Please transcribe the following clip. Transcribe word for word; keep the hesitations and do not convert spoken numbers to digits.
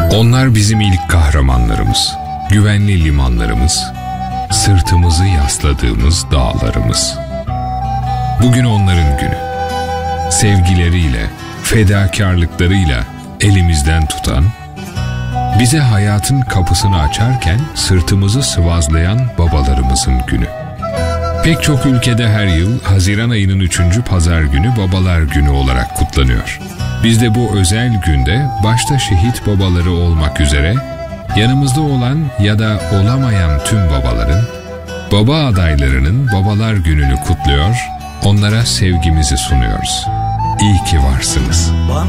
Onlar bizim ilk kahramanlarımız, güvenli limanlarımız, sırtımızı yasladığımız dağlarımız. Bugün onların günü. Sevgileriyle, fedakarlıklarıyla elimizden tutan, bize hayatın kapısını açarken sırtımızı sıvazlayan babalarımızın günü. Pek çok ülkede her yıl Haziran ayının üçüncü pazar günü Babalar Günü olarak kutlanıyor. Biz de bu özel günde başta şehit babaları olmak üzere yanımızda olan ya da olamayan tüm babaların, baba adaylarının Babalar Günü'nü kutluyor, onlara sevgimizi sunuyoruz. İyi ki varsınız.